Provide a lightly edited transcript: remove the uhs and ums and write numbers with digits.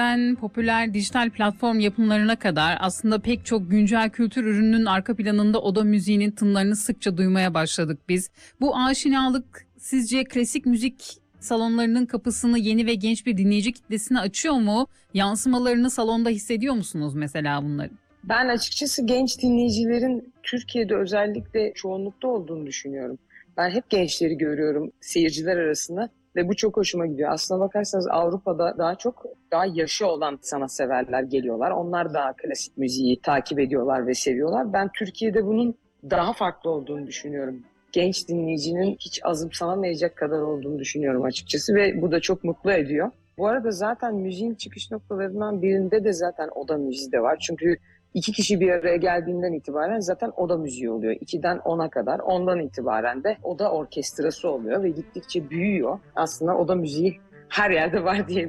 Popüler dijital platform yapımlarına kadar aslında pek çok güncel kültür ürününün arka planında oda müziğinin tınılarını sıkça duymaya başladık biz. Bu aşinalık sizce klasik müzik salonlarının kapısını yeni ve genç bir dinleyici kitlesine açıyor mu? Yansımalarını salonda hissediyor musunuz mesela bunları? Ben açıkçası genç dinleyicilerin Türkiye'de özellikle çoğunlukta olduğunu düşünüyorum. Ben hep gençleri görüyorum seyirciler arasında ve bu çok hoşuma gidiyor. Aslına bakarsanız Avrupa'da daha yaşı olan sanatseverler geliyorlar. Onlar daha klasik müziği takip ediyorlar ve seviyorlar. Ben Türkiye'de bunun daha farklı olduğunu düşünüyorum. Genç dinleyicinin hiç azımsanamayacak kadar olduğunu düşünüyorum açıkçası ve bu da çok mutlu ediyor. Bu arada zaten müziğin çıkış noktalarından birinde de zaten oda müziği de var. Çünkü İki kişi bir araya geldiğinden itibaren zaten oda müziği oluyor. 2'den 10'a kadar, 10'dan itibaren de oda orkestrası oluyor ve gittikçe büyüyor. Aslında oda müziği her yerde var diyebilirim.